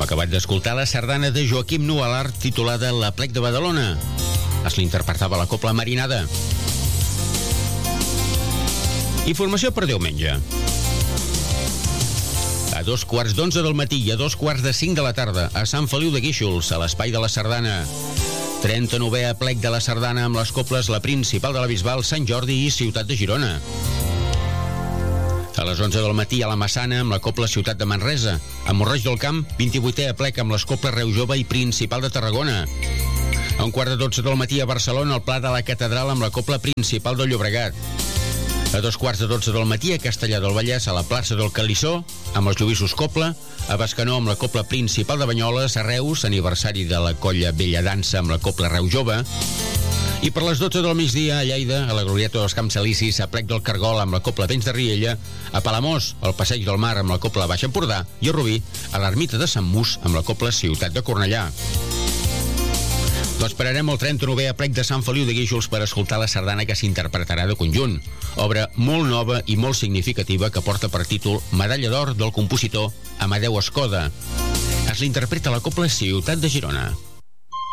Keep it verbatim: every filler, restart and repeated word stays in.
acabat d'escoltar la sardana de Joaquim Nualart titulada La plec de Badalona. Es l'interpretava la Cobla Marinada. Informació per diumenge. A dos quarts d'onze del matí i a dos quarts de cinc de la tarda a Sant Feliu de Guíxols, a l'Espai de la Sardana. trenta-novè aplec de la sardana amb les cobles La Principal de la Bisbal, Sant Jordi i Ciutat de Girona. A les onze del matí a la Massana amb la cobla Ciutat de Manresa. A Morroig del Camp, vint-i-vuitè aplec amb les cobles Reu Jove i Principal de Tarragona. A un quart de dotze del matí a Barcelona, al Pla de la Catedral amb la cobla Principal del Llobregat. A dos quarts de dotze del matí a Castellar del Vallès, a la plaça del Calissó, amb els Lluïssos Cobla. A Bescanó amb la cobla Principal de Banyoles. A Reus, aniversari de la colla Bella Dansa amb la cobla Reu Jove. I per les dotze del migdia a Lleida, a la Glorieta dels Camps Elicis, a Plec del Cargol amb la cobla Vents de Riella. A Palamós, al Passeig del Mar amb la cobla Baix Empordà. I a Rubí, a l'Ermita de Sant Mus amb la cobla Ciutat de Cornellà. Doncs esperarem el trenta-novè aplec de Sant Feliu de Guíxols per escoltar la sardana que s'interpretarà de conjunt. Obra molt nova i molt significativa que porta per títol Medalla d'Or del compositor Amadeu Escoda. Es l'interpreta la cobla Ciutat de Girona.